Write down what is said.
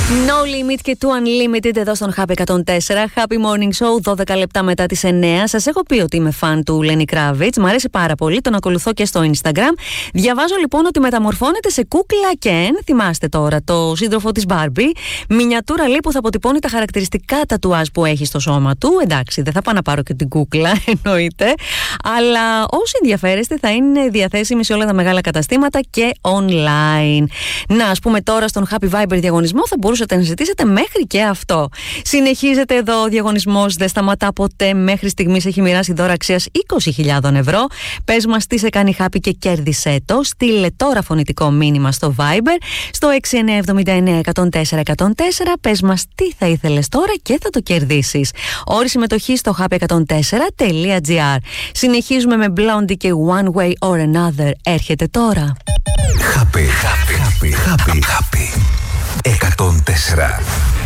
No Limit και Too Unlimited εδώ στον Happy 104. Happy Morning Show, 12 λεπτά μετά τις 9. Σας έχω πει ότι είμαι φαν του Lenny Kravitz. Μ' αρέσει πάρα πολύ, τον ακολουθώ και στο Instagram. Διαβάζω λοιπόν ότι μεταμορφώνεται σε κούκλα Ken. Θυμάστε τώρα το σύντροφο της Barbie. Μινιατούρα λέει που θα αποτυπώνει τα χαρακτηριστικά τατουάζ που έχει στο σώμα του. Εντάξει, δεν θα πάω να πάρω και την κούκλα, εννοείται. Αλλά όσοι ενδιαφέρεστε θα είναι διαθέσιμοι σε όλα τα μεγάλα καταστήματα και online. Να, ας πούμε τώρα στον Happy Viber διαγωνισμό θα μπορούσατε να ζητήσετε μέχρι και αυτό. Συνεχίζεται εδώ ο διαγωνισμός, δεν σταματά ποτέ. Μέχρι στιγμής έχει μοιράσει δώρα αξίας 20.000 ευρώ. Πες μας τι σε κάνει happy και κέρδισε το. Στείλε τώρα φωνητικό μήνυμα στο Viber στο 6979 104 104. Πες μας τι θα ήθελες τώρα και θα το κερδίσεις. Όρη συμμετοχή στο happy104.gr. Συνεχίζουμε με Blondie και One Way or Another. Έρχεται τώρα. Happy 104.